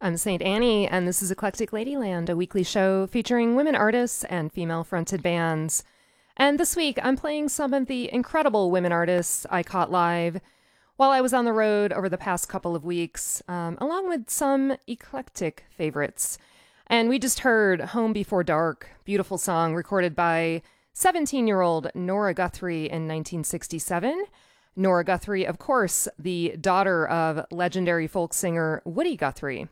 I'm St. Annie, and this is Eclectic Ladyland, a weekly show featuring women artists and female-fronted bands. And this week, I'm playing some of the incredible women artists I caught live while I was on the road over the past couple of weeks, along with some eclectic favorites. And we just heard Home Before Dark, beautiful song recorded by 17-year-old Nora Guthrie in 1967. Nora Guthrie, of course, the daughter of legendary folk singer Woody Guthrie.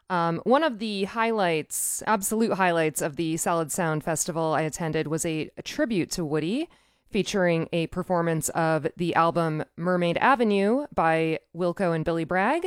One of the highlights, absolute highlights of the Solid Sound Festival I attended was a tribute to Woody, featuring a performance of the album Mermaid Avenue by Wilco and Billy Bragg,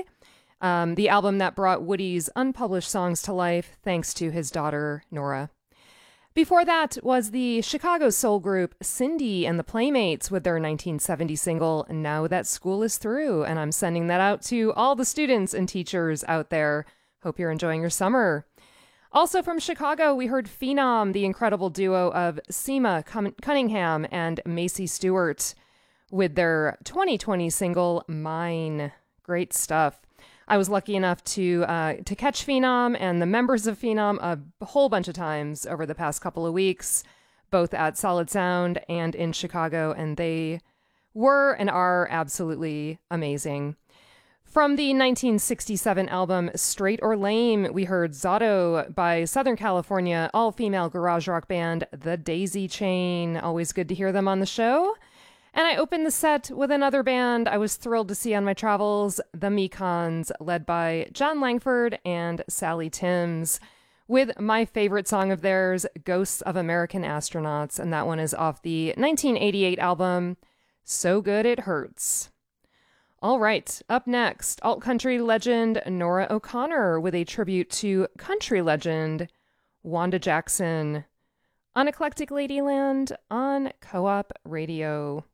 the album that brought Woody's unpublished songs to life thanks to his daughter, Nora. Before that was the Chicago soul group Cindy and the Playmates with their 1970 single, Now That School Is Through, and I'm sending that out to all the students and teachers out there. Hope you're enjoying your summer. Also from Chicago, we heard Phenom, the incredible duo of Seema Cunningham and Macy Stewart with their 2020 single, Mine. Great stuff. I was lucky enough to catch Phenom and the members of Phenom a whole bunch of times over the past couple of weeks, both at Solid Sound and in Chicago, and they were and are absolutely amazing. From the 1967 album Straight or Lame, we heard Zotto by Southern California all-female garage rock band The Daisy Chain. Always good to hear them on the show. And I opened the set with another band I was thrilled to see on my travels, the Mekons, led by John Langford and Sally Timms, with my favorite song of theirs, Ghosts of American Astronauts, and that one is off the 1988 album So Good It Hurts. All right, up next, alt-country legend Nora O'Connor with a tribute to country legend Wanda Jackson on Eclectic Ladyland on Co-op Radio.